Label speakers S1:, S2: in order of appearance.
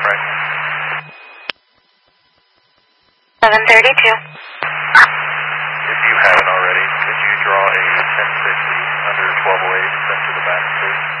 S1: right.
S2: 732.
S1: If you haven't already, could you draw a 1050 under 1208 sent to the back, please?